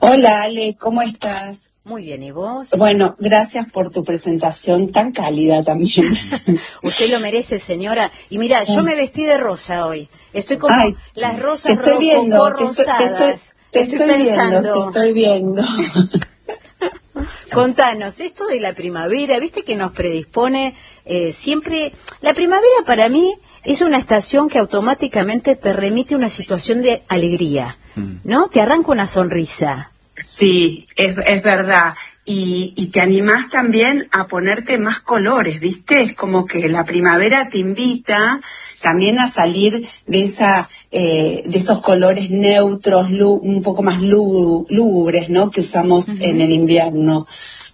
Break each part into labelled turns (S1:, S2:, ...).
S1: Hola Ale, ¿cómo estás?
S2: Muy bien, ¿y vos?
S1: Bueno, gracias por tu presentación tan cálida también.
S2: Usted lo merece, señora. Y mira, yo me vestí de rosa hoy. Estoy como
S1: Ay,
S2: las
S1: te
S2: rosas
S1: estoy viendo,
S2: rosadas.
S1: te
S2: Estoy
S1: estoy viendo, te
S2: pensando.
S1: estoy viendo.
S2: Contanos, esto de la primavera, viste que nos predispone siempre. La primavera para mí es una estación que automáticamente te remite a una situación de alegría, ¿no? Te arranca una sonrisa.
S1: Sí, es verdad. Y te animás también a ponerte más colores, ¿viste? Es como que la primavera te invita también a salir de de esos colores neutros, un poco más lúgubres, ¿no? Que usamos en el invierno.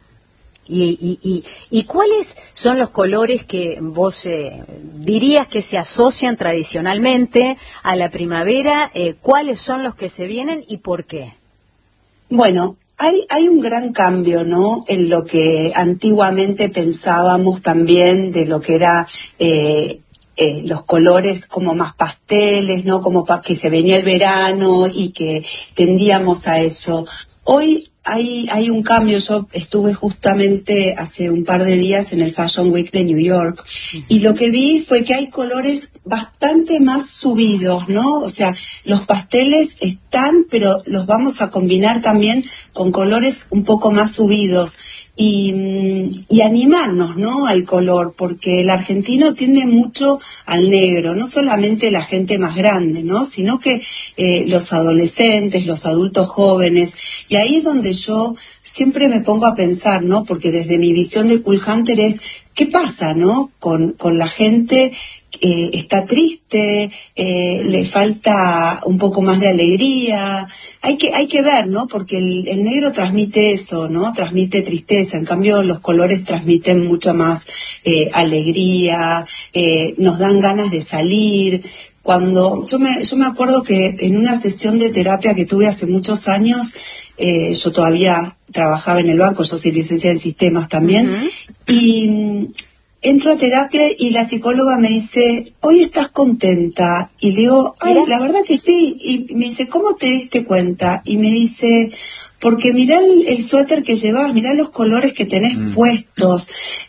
S2: ¿Y cuáles son los colores que vos dirías que se asocian tradicionalmente a la primavera? ¿Cuáles son los que se vienen y por qué?
S1: Bueno, hay un gran cambio, ¿no? En lo que antiguamente pensábamos también de lo que era los colores como más pasteles, ¿no? Como que se venía el verano y que tendíamos a eso. Hoy hay un cambio. Yo estuve justamente hace un par de días en el Fashion Week de New York y lo que vi fue que hay colores bastante más subidos, ¿no? O sea, los pasteles están, pero los vamos a combinar también con colores un poco más subidos y animarnos, ¿no? Al color, porque el argentino tiende mucho al negro, no solamente la gente más grande, ¿no? Sino que los adolescentes, los adultos jóvenes, y ahí es donde yo siempre me pongo a pensar, ¿no? Porque desde mi visión de Cool Hunter es, ¿qué pasa, no? Con la gente está triste, le falta un poco más de alegría. Hay que ver, ¿no? Porque el negro transmite eso, ¿no? Transmite tristeza. En cambio, los colores transmiten mucha más alegría, nos dan ganas de salir. Cuando yo me acuerdo que en una sesión de terapia que tuve hace muchos años, yo todavía trabajaba en el banco, yo soy licenciada en sistemas también, y entro a terapia y la psicóloga me dice, ¿hoy estás contenta? Y le digo, ay, la verdad que sí. Y me dice, ¿cómo te diste cuenta? Y me dice, porque mirá el suéter que llevas, mirá los colores que tenés puestos.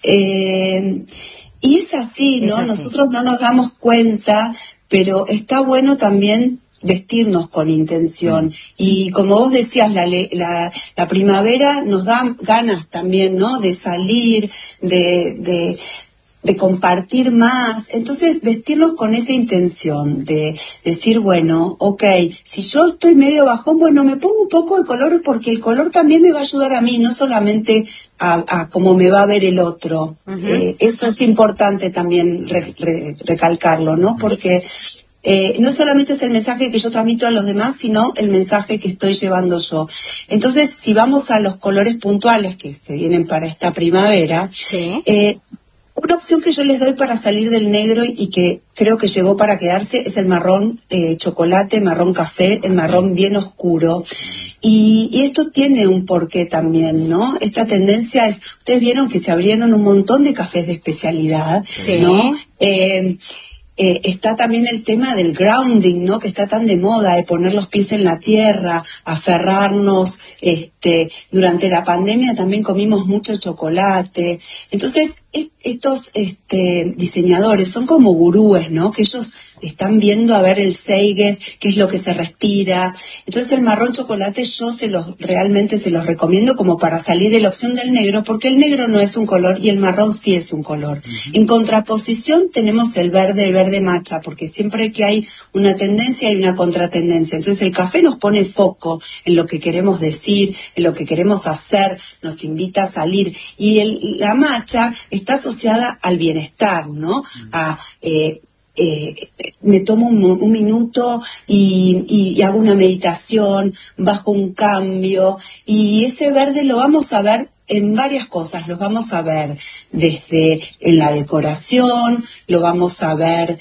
S1: Y es así, ¿no? Nosotros no nos damos cuenta, pero está bueno también vestirnos con intención. Y como vos decías, la primavera nos da ganas también, ¿no? De salir, de compartir más. Entonces, vestirnos con esa intención de decir, bueno, ok, si yo estoy medio bajón, bueno, me pongo un poco de color porque el color también me va a ayudar a mí, no solamente a cómo me va a ver el otro. Eso es importante también recalcarlo, ¿no? Porque no solamente es el mensaje que yo transmito a los demás, sino el mensaje que estoy llevando yo. Entonces, si vamos a los colores puntuales que se vienen para esta primavera, una opción que yo les doy para salir del negro y que creo que llegó para quedarse es el marrón chocolate, marrón café, el marrón bien oscuro. Y esto tiene un porqué también, ¿no? Esta tendencia es, ustedes vieron que se abrieron un montón de cafés de especialidad, ¿no? Está también el tema del grounding, ¿no? Que está tan de moda, de poner los pies en la tierra, aferrarnos. Durante la pandemia también comimos mucho chocolate. Entonces, estos diseñadores son como gurúes, ¿no? Que ellos están viendo a ver el Seiges, qué es lo que se respira. Entonces, el marrón chocolate yo realmente se los recomiendo como para salir de la opción del negro, porque el negro no es un color y el marrón sí es un color. En contraposición tenemos el verde matcha, porque siempre que hay una tendencia hay una contratendencia. Entonces el café nos pone foco en lo que queremos decir, en lo que queremos hacer, nos invita a salir. Y la matcha está asociada al bienestar, ¿no? Me tomo un minuto y hago una meditación, bajo un cambio, y ese verde lo vamos a ver en varias cosas. Los vamos a ver desde en la decoración, lo vamos a ver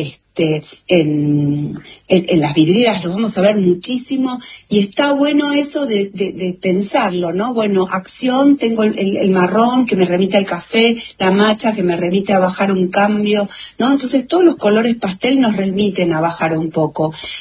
S1: en las vidrieras, lo vamos a ver muchísimo, y está bueno eso de pensarlo, ¿no? Bueno, acción, tengo el marrón que me remite al café, la matcha que me remite a bajar un cambio, ¿no? Entonces todos los colores pastel nos remiten a bajar un poco.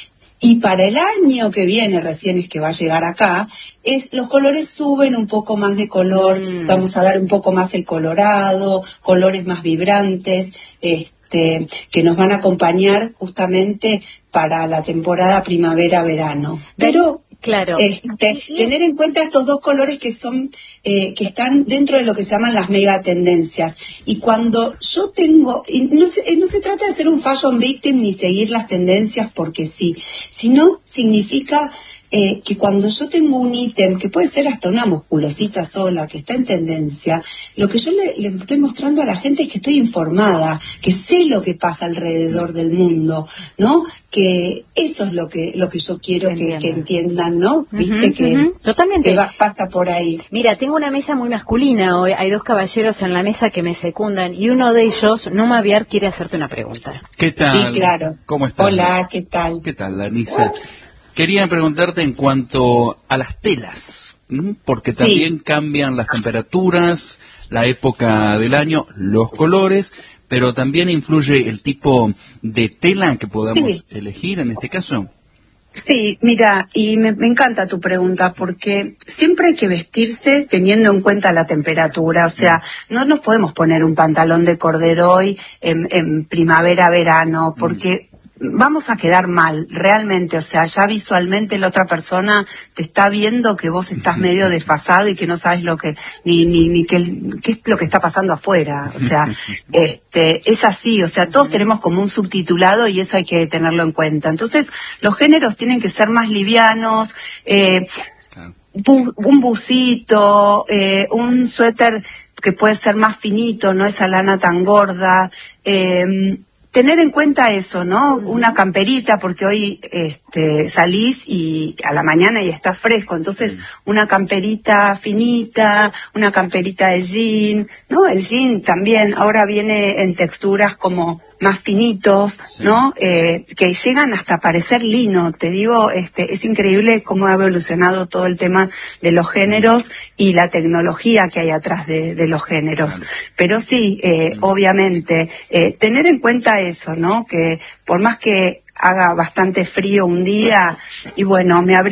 S1: Y para el año que viene, recién es que va a llegar acá, los colores suben un poco más de color, vamos a ver un poco más el colorado, colores más vibrantes, que nos van a acompañar justamente para la temporada primavera-verano. Pero
S2: claro,
S1: tener en cuenta estos dos colores que son que están dentro de lo que se llaman las megatendencias. Y cuando yo tengo, y no se trata de ser un fashion victim ni seguir las tendencias porque sí, sino significa que cuando yo tengo un ítem, que puede ser hasta una musculosita sola, que está en tendencia, lo que yo le estoy mostrando a la gente es que estoy informada, que sé lo que pasa alrededor del mundo, ¿no? Que eso es lo que yo quiero que entiendan, ¿no? Viste que
S2: totalmente
S1: pasa por ahí.
S2: Mira, tengo una mesa muy masculina hoy, hay dos caballeros en la mesa que me secundan y uno de ellos, Noma Aviar, quiere hacerte una pregunta.
S3: ¿Qué tal?
S1: Sí, claro.
S3: ¿Cómo estás?
S1: Hola, ¿qué tal?
S3: ¿Qué tal, Danisa? Quería preguntarte en cuanto a las telas, porque también cambian las temperaturas, la época del año, los colores, pero también influye el tipo de tela que podamos elegir en este caso.
S1: Sí, mira, y me encanta tu pregunta porque siempre hay que vestirse teniendo en cuenta la temperatura, o sea, no nos podemos poner un pantalón de corderoy en primavera-verano porque vamos a quedar mal, realmente, o sea, ya visualmente la otra persona te está viendo que vos estás medio desfasado y que no sabes lo que, ni qué es lo que está pasando afuera, o sea, es así, o sea, todos tenemos como un subtitulado y eso hay que tenerlo en cuenta. Entonces, los géneros tienen que ser más livianos, un busito, un suéter que puede ser más finito, no esa lana tan gorda, tener en cuenta eso, ¿no? Una camperita, porque hoy salís y a la mañana y está fresco, entonces una camperita finita, una camperita de jean, ¿no? El jean también ahora viene en texturas como más finitos, ¿no? Que llegan hasta parecer lino, te digo, es increíble cómo ha evolucionado todo el tema de los géneros y la tecnología que hay atrás de los géneros. Pero sí, obviamente, tener en cuenta eso, ¿no? Que por más que haga bastante frío un día, y bueno, me